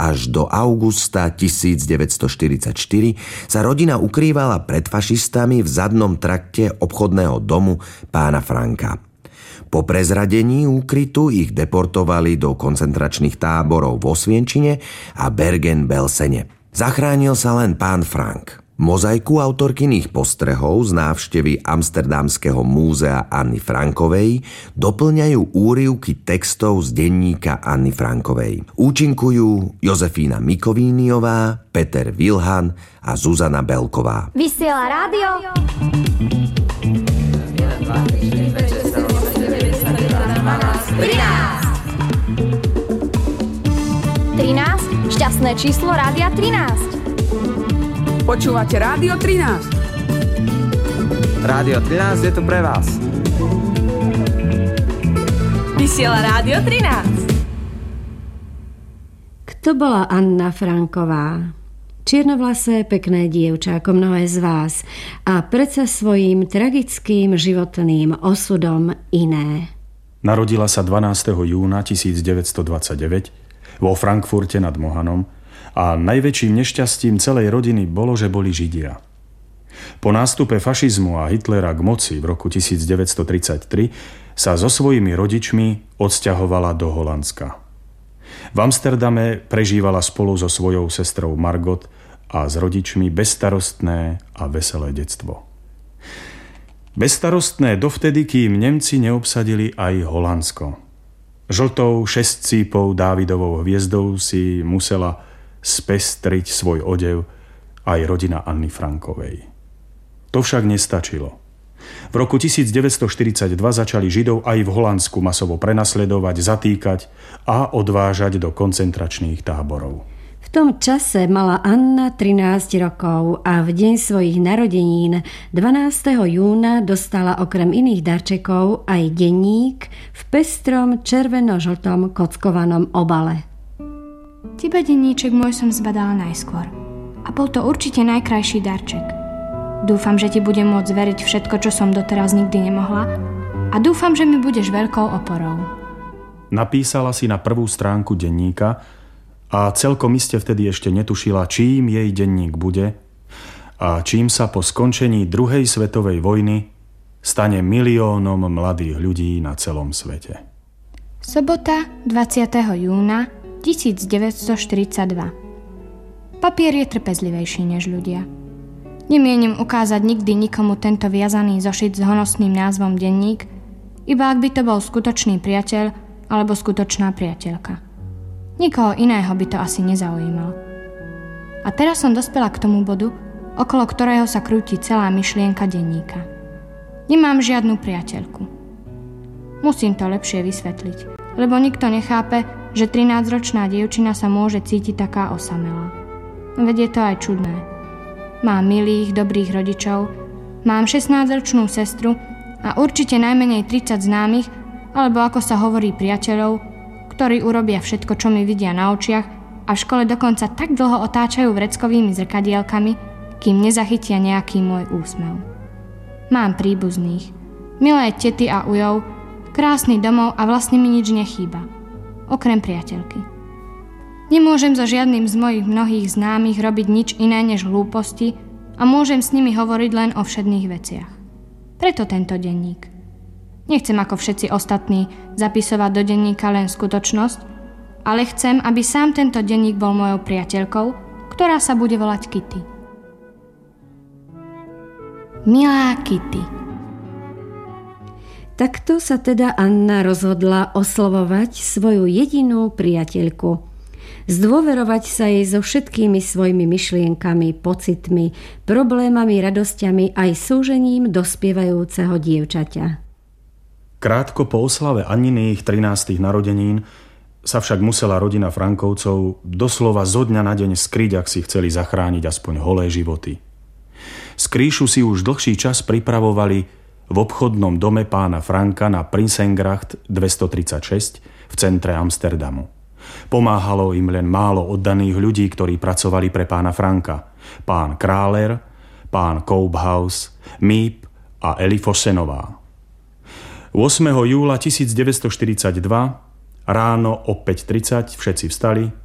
až do augusta 1944 sa rodina ukrývala pred fašistami v zadnom trakte obchodného domu pána Franka. Po prezradení úkrytu ich deportovali do koncentračných táborov v Osvienčine a Bergen-Belsene. Zachránil sa len pán Frank. Mozaiku autorkyných postrehov z návštevy Amsterdamského múzea Anny Frankovej doplňajú úryvky textov z denníka Anny Frankovej. Účinkujú Jozefína Mikovíniová, Peter Vilhan a Zuzana Belková. Vysiela rádio 13. Šťastné číslo Rádia 13. Počúvate Rádio 13. Rádio 13 je tu pre vás. Vysiela Rádio 13. Kto bola Anna Franková? Čiernovlasé, pekné dievča, ako mnohé z vás, a predsa svojím tragickým životným osudom iné. Narodila sa 12. júna 1929 vo Frankfurte nad Mohanom a najväčším nešťastím celej rodiny bolo, že boli Židia. Po nástupe fašizmu a Hitlera k moci v roku 1933 sa so svojimi rodičmi odsťahovala do Holandska. V Amsterdame prežívala spolu so svojou sestrou Margot a s rodičmi bezstarostné a veselé detstvo. Bezstarostné dovtedy, kým Nemci neobsadili aj Holandsko. Žltou šesťcípou Dávidovou hviezdou si musela spestriť svoj odev aj rodina Anny Frankovej. To však nestačilo. V roku 1942 začali Židov aj v Holandsku masovo prenasledovať, zatýkať a odvážať do koncentračných táborov. V tom čase mala Anna 13 rokov a v deň svojich narodenín 12. júna dostala okrem iných darčekov aj denník v pestrom červeno-žltom kockovanom obale. Teba denníček môj som zbadala najskôr a bol to určite najkrajší darček. Dúfam, že ti budem môcť veriť všetko, čo som doteraz nikdy nemohla, a dúfam, že mi budeš veľkou oporou. Napísala si na prvú stránku denníka a celkom iste vtedy ešte netušila, čím jej denník bude a čím sa po skončení druhej svetovej vojny stane miliónom mladých ľudí na celom svete. Sobota 20. júna 1942. Papier je trpezlivejší než ľudia. Nemienim ukázať nikdy nikomu tento viazaný zošit s honosným názvom denník, iba ak by to bol skutočný priateľ alebo skutočná priateľka. Nikoho iného by to asi nezaujímalo. A teraz som dospela k tomu bodu, okolo ktorého sa krúti celá myšlienka denníka. Nemám žiadnu priateľku. Musím to lepšie vysvetliť, lebo nikto nechápe, že 13-ročná dievčina sa môže cítiť taká osamelá. Veď je to aj čudné. Mám milých, dobrých rodičov, mám 16-ročnú sestru a určite najmenej 30 známych, alebo ako sa hovorí priateľov, ktorí urobia všetko, čo mi vidia na očiach a v škole dokonca tak dlho otáčajú vreckovými zrkadielkami, kým nezachytia nejaký môj úsmev. Mám príbuzných, milé tety a ujov, krásny domov a vlastne mi nič nechýba. Okrem priateľky. Nemôžem so žiadnym z mojich mnohých známych robiť nič iné než hlúposti a môžem s nimi hovoriť len o všedných veciach. Preto tento denník. Nechcem ako všetci ostatní zapisovať do denníka len skutočnosť, ale chcem, aby sám tento denník bol mojou priateľkou, ktorá sa bude volať Kitty. Milá Kitty. Takto sa teda Anna rozhodla oslovovať svoju jedinú priateľku. Zdôverovať sa jej so všetkými svojimi myšlienkami, pocitmi, problémami, radosťami aj súžením dospievajúceho dievčaťa. Krátko po oslave Anniných 13. narodenín sa však musela rodina Frankovcov doslova zo dňa na deň skryť, ak si chceli zachrániť aspoň holé životy. Skrýšu si už dlhší čas pripravovali v obchodnom dome pána Franka na Prinsengracht 236 v centre Amsterdamu. Pomáhalo im len málo oddaných ľudí, ktorí pracovali pre pána Franka. Pán Králer, pán Koophaus, Miep a Eli Fossenová. 8. júla 1942 ráno o 5:30 všetci vstali,